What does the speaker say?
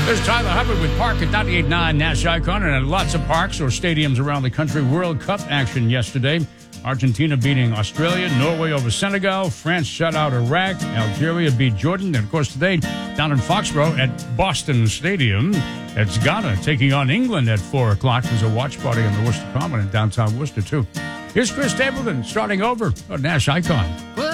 There's Tyler Hubbard with Park at 98.9 Nash Icon, and at lots of parks or stadiums around the country. World Cup action yesterday. Argentina beating Australia, Norway over Senegal, France shut out Iraq, Algeria beat Jordan, and of course today down in Foxborough at Boston Stadium, it's Ghana taking on England at 4 o'clock. There's a watch party on the Worcester Common in downtown Worcester too. Here's Chris Stapleton starting over on Nash Icon.